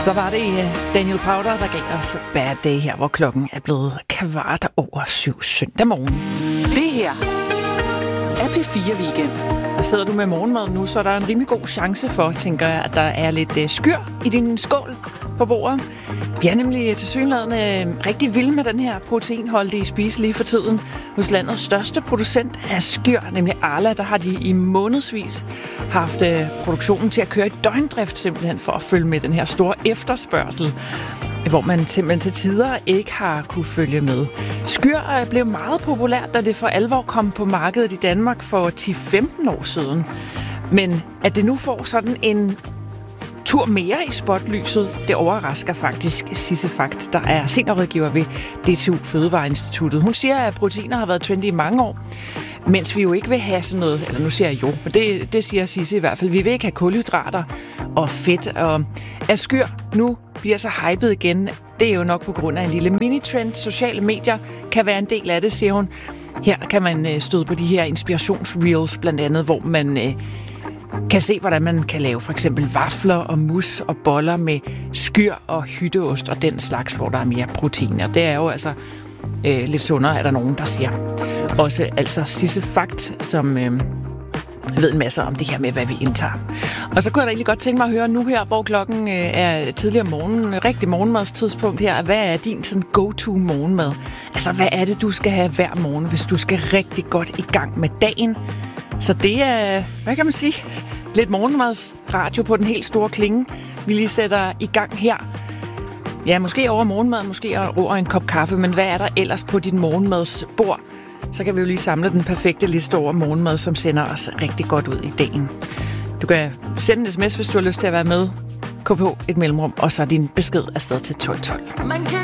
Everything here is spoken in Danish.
Så var det Daniel Powter, der gav os Bad Day her, hvor klokken er blevet 7:15 søndag morgen. Det her er P4 Weekend. Og sidder du med morgenmad nu, så er der en rimelig god chance for, tænker jeg, at der er lidt skyr i din skål på bordet. Vi er nemlig tilsyneladende rigtig vilde med den her proteinholdige spise lige for tiden. Hos landets største producent af skyr, nemlig Arla, der har de i månedsvis haft produktionen til at køre i døgndrift, simpelthen for at følge med den her store efterspørgsel, hvor man simpelthen til tider ikke har kunne følge med. Skyr blev meget populært, da det for alvor kom på markedet i Danmark for 10-15 år siden. Men at det nu får sådan en tur mere i spotlyset, det overrasker faktisk Sisse Fagt, der er seniorrådgiver ved DTU Fødevareinstituttet. Hun siger, at proteiner har været trendy i mange år, mens vi jo ikke vil have sådan noget, eller nu siger jeg jo, men det siger Sisse i hvert fald, vi vil ikke have kulhydrater og fedt, og at skyr nu bliver så hypet igen, det er jo nok på grund af en lille mini-trend. Sociale medier kan være en del af det, siger hun. Her kan man støde på de her inspirationsreels, blandt andet, hvor man kan se, hvordan man kan lave for eksempel vafler og mus og boller med skyr og hytteost og den slags, hvor der er mere proteiner. Det er jo altså lidt sundere, er der nogen, der siger. Også altså Sisse Fagt, som ved en masse om det her med, hvad vi indtager. Og så kunne jeg da egentlig godt tænke mig at høre nu her, hvor klokken er tidligere om morgenen, rigtig morgenmadstidspunkt her. Hvad er din sådan go-to morgenmad? Altså, hvad er det, du skal have hver morgen, hvis du skal rigtig godt i gang med dagen? Så det er, hvad kan man sige, lidt morgenmadsradio på den helt store klinge, vi lige sætter i gang her. Ja, måske over morgenmaden, måske over en kop kaffe, men hvad er der ellers på dit morgenmadsbord? Så kan vi jo lige samle den perfekte liste over morgenmad, som sender os rigtig godt ud i dagen. Du kan sende en sms, hvis du har lyst til at være med. Gå på et mellemrum, og så din besked afsted til 1212. Man kan